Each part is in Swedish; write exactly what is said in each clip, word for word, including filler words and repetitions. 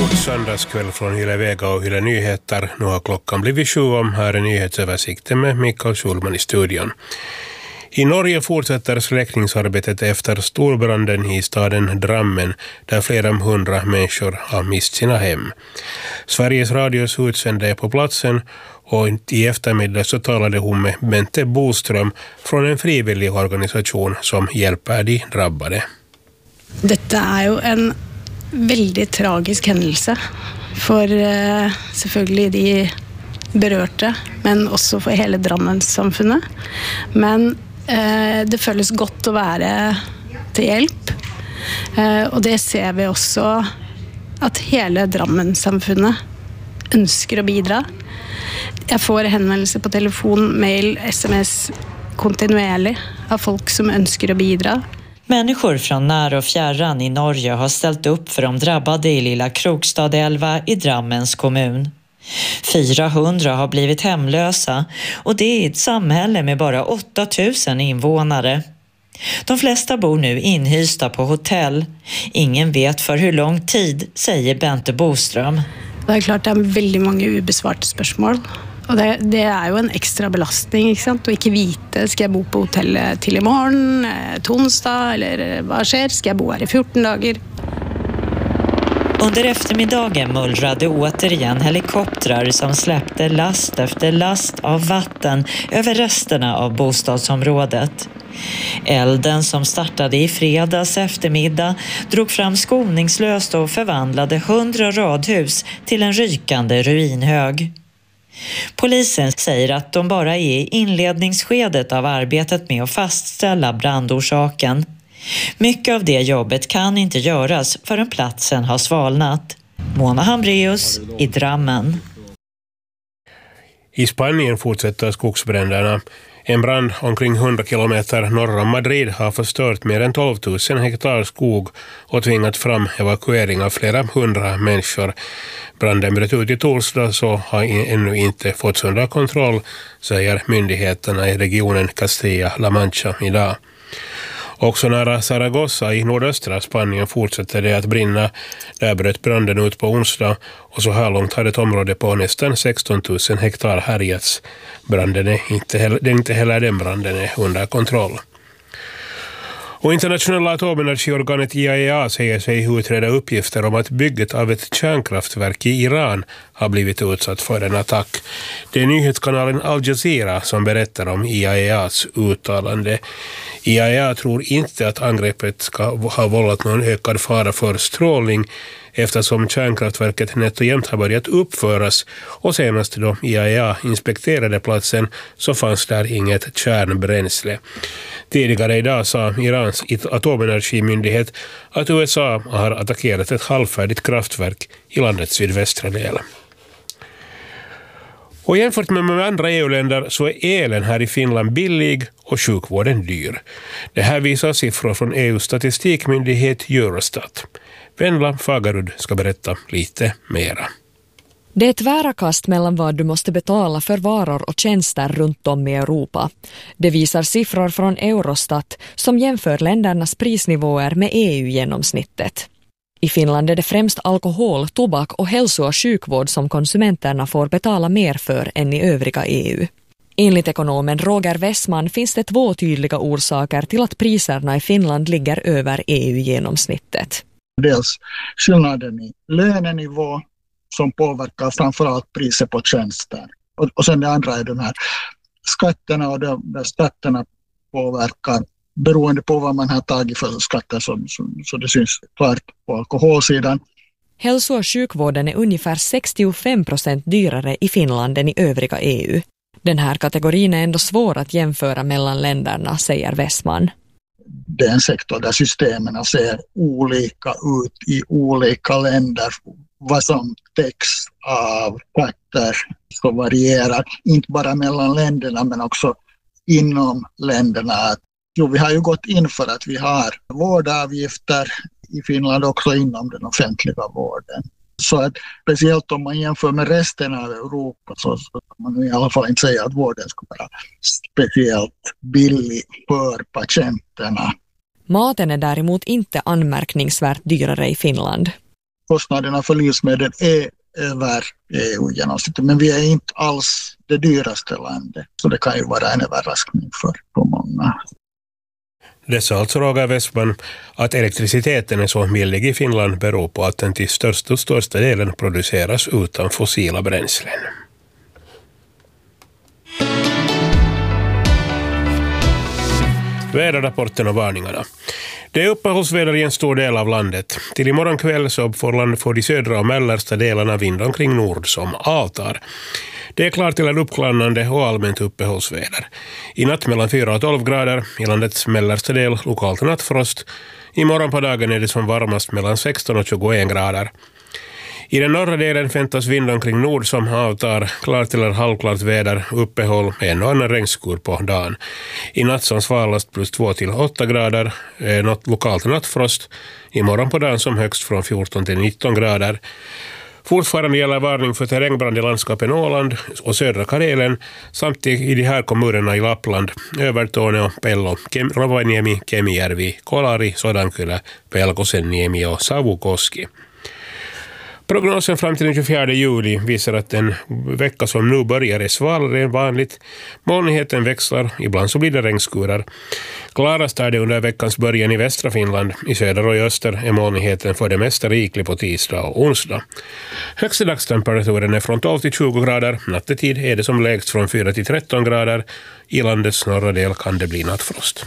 God söndagskväll från Yle Vega och Yle Nyheter. Nu har klockan blivit sju om. Här är nyhetsöversikten med Mikael Schulman i studion. I Norge fortsätter släckningsarbetet efter storbranden i staden Drammen där flera hundra människor har mist sina hem. Sveriges Radios utsände är på platsen och i eftermiddag så talade hon med Bente Boström från en frivillig organisation som hjälper de drabbade. Detta är ju en väldigt tragisk händelse för uh, selvfølgelig de berørte, men också för hela Drammen-samfunnet. Men uh, det føles godt å være til hjelp. Uh, og det ser vi också att hela Drammen-samfunnet ønsker å bidra. Jag får henvendelser på telefon, mail, sms kontinuerligt av folk som önskar att bidra. Människor från när och fjärran i Norge har ställt upp för de drabbade i lilla Krokstadelva i Drammens kommun. fyrahundra har blivit hemlösa och det är ett samhälle med bara åtta tusen invånare. De flesta bor nu inhysta på hotell. Ingen vet för hur lång tid, säger Bente Boström. Det är klart det är väldigt många obesvarade spørsmål. Och det, det är ju en extra belastning, ikke sant? Och inte vite, ska jag bo på hotellet till imorgon, till onsdag, eller vad sker? Ska jag bo här i fjorton dagar? Under eftermiddagen mullrade återigen helikoptrar som släppte last efter last av vatten över resterna av bostadsområdet. Elden som startade i fredags eftermiddag drog fram skoningslöst och förvandlade hundra radhus till en rykande ruinhög. Polisen säger att de bara är i inledningsskedet av arbetet med att fastställa brandorsaken. Mycket av det jobbet kan inte göras förrän platsen har svalnat. Mona Hambreus i Drammen. I Spanien fortsätter skogsbränderna. En brand omkring hundra kilometer norr om Madrid har förstört mer än tolv tusen hektar skog och tvingat fram evakuering av flera hundra människor. Branden bröt ut i torsdag så har ännu inte fått under kontroll, säger myndigheterna i regionen Castilla-La Mancha idag. Också nära Zaragoza i nordöstra Spanien fortsätter det att brinna. Där bröt branden ut på onsdag och så här långt har ett område på nästan sexton tusen hektar härjats. Branden är inte heller, det är inte heller den branden är under kontroll. Och internationella atomenergiorganet I A E A säger sig utreda uppgifter om att bygget av ett kärnkraftverk i Iran har blivit utsatt för en attack. Det är nyhetskanalen Al Jazeera som berättar om I A E A:s uttalande. I A E A tror inte att angreppet ska ha vållat någon ökad fara för strålning eftersom kärnkraftverket nätt och jämt har börjat uppföras och senast då I A E A inspekterade platsen så fanns där inget kärnbränsle. Tidigare idag sa Irans atomenergimyndighet att U S A har attackerat ett halvfärdigt kraftverk i landets sydvästra del. Och jämfört med andra E U-länder så är elen här i Finland billig och sjukvården dyr. Det här visar siffror från E U:s statistikmyndighet Eurostat. Vendla Fagerud ska berätta lite mera. Det är ett tvära kast mellan vad du måste betala för varor och tjänster runt om i Europa. Det visar siffror från Eurostat som jämför ländernas prisnivåer med E U-genomsnittet. I Finland är det främst alkohol, tobak och hälso- och sjukvård som konsumenterna får betala mer för än i övriga E U. Enligt ekonomen Roger Wessman finns det två tydliga orsaker till att priserna i Finland ligger över E U-genomsnittet. Dels skillnaden i lönenivå som påverkar framförallt priset på tjänster. Och, och sen det andra är de här skatterna och de, de skatterna påverkar beroende på vad man har tagit för skatter så, så, så det syns klart på alkoholsidan. Hälso- och sjukvården är ungefär sextiofem procent dyrare i Finland än i övriga E U. Den här kategorin är ändå svår att jämföra mellan länderna, säger Wessman. Det är en sektor där systemen ser olika ut i olika länder. Vad som täcks av skatter så varierar inte bara mellan länderna men också inom länderna. Jo, vi har ju gått in för att vi har vårdavgifter i Finland också inom den offentliga vården. Så att speciellt om man jämför med resten av Europa så kan man i alla fall inte säga att vården ska vara speciellt billig för patienterna. Maten är däremot inte anmärkningsvärt dyrare i Finland. kostnaderna för livsmedel är över E U-genomsnittet, men vi är inte alls det dyraste landet. Så det kan ju vara en överraskning för, för många. Det sa alltså Roger Westman att elektriciteten är så billig i Finland beror på att den till största, största delen produceras utan fossila bränslen. Väderrapporten och varningarna. Det är uppehållsväder i en stor del av landet. Till imorgon kväll så får land för de södra och mellersta delarna vind omkring nord som avtar. Det är klart till en uppklarnande och allmänt uppehållsväder. I natt mellan fyra och tolv grader, i landets mellersta del lokalt nattfrost. Imorgon på dagen är det som varmast mellan sexton och tjugoen grader. I den norra delen väntas vind omkring nord som avtar, klart eller halvklart väder, uppehåll med en och annan regnskur på dagen. I natt som svalast plus två till åtta grader, eh, något lokalt nattfrost. Imorgon på dagen som högst från fjorton till nitton grader. Fortfarande gäller varning för terrängbrand i landskapen Åland och södra Karelen samt i de här kommunerna i Lappland, Övertorneå, Pello, Kem, Rovaniemi, Kemijärvi, Kolari, Sodankylä, Pelkosenniemi och Savukoski. Prognosen fram till den tjugofjärde juli visar att den vecka som nu börjar är svalare än vanligt. Molnigheten växlar, ibland så blir det regnskurar. Klarast är det under veckans början i västra Finland. I söder och i öster är molnigheten för det mesta riklig på tisdag och onsdag. Högsta dagstemperaturen är från tolv till tjugo grader. Nattetid är det som lägst från fyra till tretton grader. I landets norra del kan det bli nattfrost.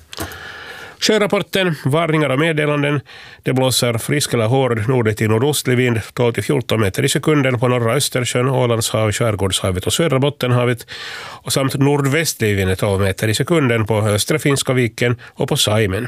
Sjörapporten, varningar och meddelanden. Det blåser frisk eller hård nord till nordostlig vind tolv till fjorton meter i sekunden på norra Östersjön, Ålandshav, Skärgårdshavet och södra Bottenhavet och samt nordvästlig vind tolv meter i sekunden på östra Finska viken och på Saimen.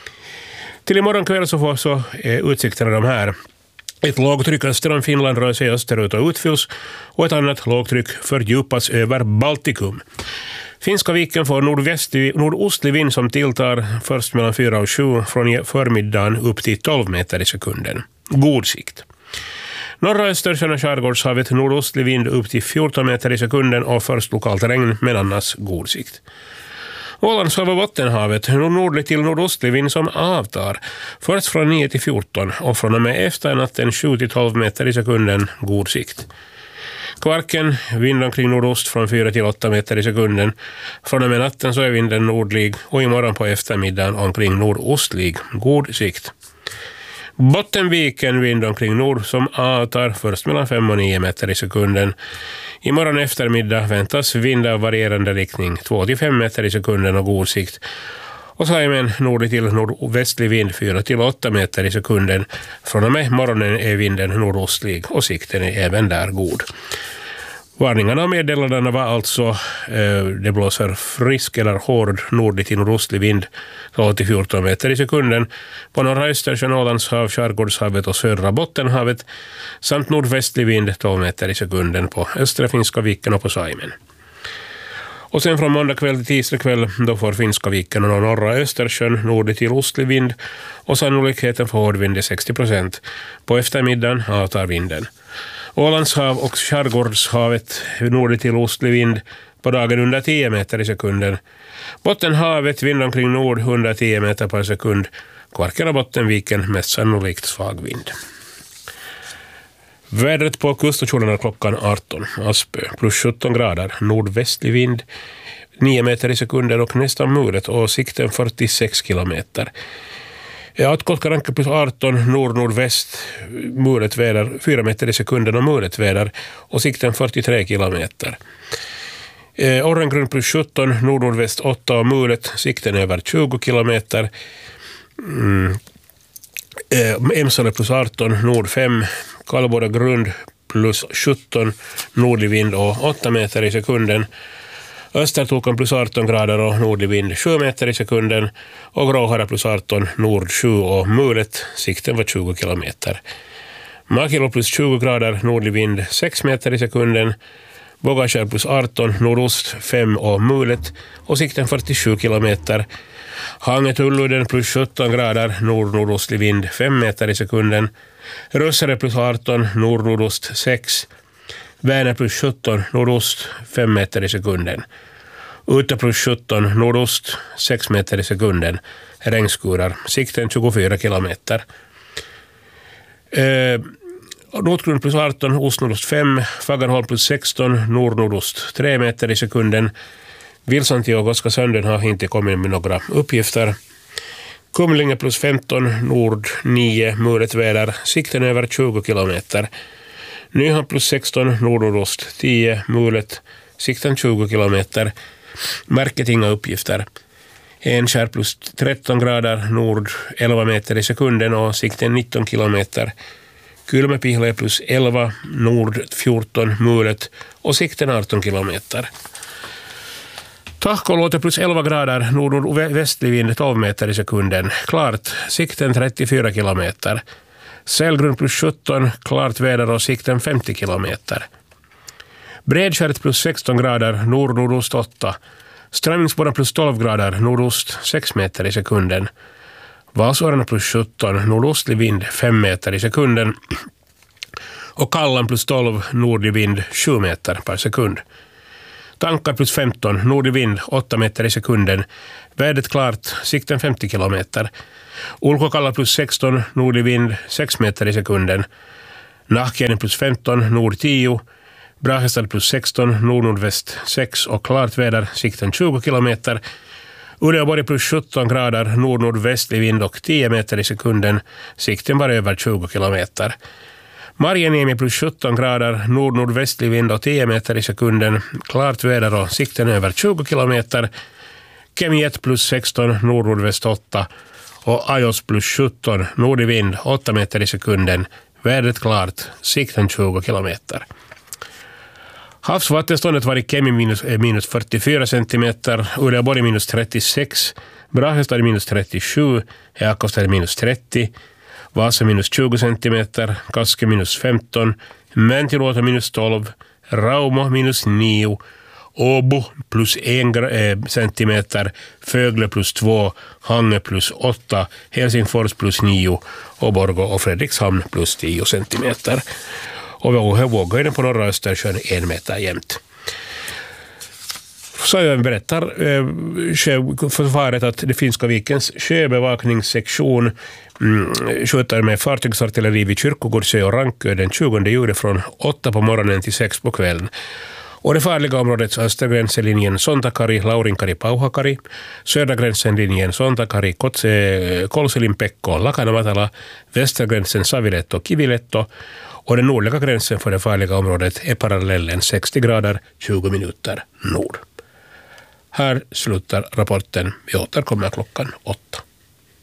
Till imorgon kväll så får så är utsikterna de här. Ett lågtryck öster om Finland rör sig österut och utfylls och ett annat lågtryck fördjupas över Baltikum. Finska viken får nordvästlig, nordostlig vind som tilltar först mellan fyra och sju från förmiddagen upp till tolv meter i sekunden. God sikt. Norra Östersjön och Skärgårdshavet nordostlig vind upp till fjorton meter i sekunden och först lokalt regn men annars god sikt. Ålandshav och Bottenhavet nordlig till nordostlig vind som avtar först från nio till fjorton och från och med efter natten sju till tolv meter i sekunden god sikt. Kvarken, vind omkring nordost från fyra till åtta meter i sekunden. Från och med natten så är vinden nordlig och imorgon på eftermiddagen omkring nordostlig. God sikt. Bottenviken vind omkring nord som avtar först mellan fem och nio meter i sekunden. Imorgon eftermiddag väntas vind av varierande riktning två till fem meter i sekunden och god sikt. Och Saimen nord till nordvästlig vind fyra till åtta meter i sekunden. Från och med morgonen är vinden nordostlig och sikten är även där god. Varningarna och meddelandena var alltså eh, det blåser frisk eller hård nord till nordostlig vind tolv till fjorton meter i sekunden på norra Östersjön, Ålandshav, Skärgårdshavet och södra Bottenhavet samt nordvästlig vind tolv meter i sekunden på östra Finska viken och på Saimen. Och sen från måndag kväll till tisdag kväll då får Finska viken och norra Östersjön nord till ostlig vind och sannolikheten för hårdvind är sextio procent. På eftermiddagen avtar vinden. Ålandshav och Skärgårdshavet nord till ostlig vind på dagen under tio meter i sekunden. Bottenhavet vind omkring nord hundratio meter per sekund. Kvarken och Bottenviken mest sannolikt svag vind. Vädret på kuststationerna klockan arton. Aspö plus sjutton grader. Nordvästlig vind nio meter i sekunden och nästan mulet och sikten fyrtiosex kilometer. Atkolkaranka plus arton nord-nordväst mulet väder fyra meter i sekunden och mulet väder och sikten fyrtiotre kilometer. Eh, Orrengrund plus sjutton nord-nordväst åtta och mulet sikten över tjugo kilometer. Mm. Eh, Emsale plus arton nord fem Kallboda grund plus sjutton nordlig vind och åtta meter i sekunden. Östertokan plus arton grader och nordlig vind sju meter i sekunden och Gråhara plus arton nord sju och mulet sikten var tjugo kilometer. Makilo plus tjugo grader nordlig vind sex meter i sekunden. Vågakärr plus arton nordost fem och mulet och sikten fyrtiosju kilometer. Hangetulluiden plus sjutton grader nord-nordostlig vind fem meter i sekunden. Rössare plus arton nord-nordost sex. Vänner plus sjutton nordost fem meter i sekunden. Ute plus sjutton nordost sex meter i sekunden. Regnskurar. Sikten tjugofyra kilometer. Eh, Nordgrund plus arton, ostnordost fem, Fagerholm plus sexton, nordnordost tre meter i sekunden. Vilsanti och Oskarshamn har inte kommit med några uppgifter. Kumlinge plus femton, nord nio, mulet väder, sikten över tjugo kilometer. Nyhamn plus sexton, nordnordost tio, mulet, sikten tjugo kilometer. Märket inga uppgifter. Enskär plus tretton grader, nord elva meter i sekunden och sikten nitton kilometer. Kylmäpihle plus elva, nord fjorton, mulet och sikten arton kilometer. Tahkolåte plus elva grader, nordvästlig vind tolv meter i sekunden. Klart, sikten trettiofyra kilometer. Sälgrund plus sjutton, klart väder och sikten femtio kilometer. Bredskärt plus sexton grader, nord-nordost åtta. Strömmingsborren plus tolv grader, nordost sex meter i sekunden. Vasårarna plus sjutton, nordostlig vind fem meter i sekunden. Och Kallan plus tolv, nordlig vind sju meter per sekund. Tankar plus femton, nordlig vind åtta meter i sekunden. Vädret klart, sikten femtio kilometer. Ulkokalla plus sexton, nordlig vind sex meter i sekunden. Nahkienen plus femton, nord tio. Brahestad plus sexton, nord-nordväst sex och klart väder, sikten tjugo kilometer. Uleåborg plus sjutton grader, nord-nordvästlig vind och tio meter i sekunden. Sikten var över tjugo kilometer. Marjaniemi plus sjutton grader, nord-nordvästlig vind och tio meter i sekunden. Klart väder och sikten över tjugo kilometer. Kemiet plus sexton, nord-nordväst åtta. Och Ajos plus sjutton, nordlig vind åtta meter i sekunden. Vädret klart, sikten tjugo kilometer. Havsvattenståndet var i Kemi minus, minus fyrtiofyra centimeter, Uleåborg minus trettiosex, Brahestad minus trettiosju, Jakobstad minus trettio, Vasa minus tjugo centimeter, Kaske minus femton, Mäntiluoto minus tolv, Raumo minus nio, Åbo plus en centimeter, Fögle plus två, Hange plus åtta, Helsingfors plus nio och Borgå och Fredrikshamn plus tio centimeter. Och våghöjden på norra Östersjön en meter jämnt. Så jag berättar eh, försvaret att det finska vikens sjöbevakningssektion mm, skjuter med fartygsartilleri vid Kyrkogårdsö och Rankö den tjugonde juli från åtta på morgonen till sex på kvällen. Och det farliga områdets östergränsen linjen Sontakari, Laurinkari, Pauhakari, södra gränsen linjen Sontakari, Kotse, Kolselinpekko, Lakanamatala, västergränsen Saviletto, Kiviletto och den nordliga gränsen för det farliga området är parallellen sextio grader tjugo minuter nord. Här slutar rapporten. Vi återkommer klockan åtta.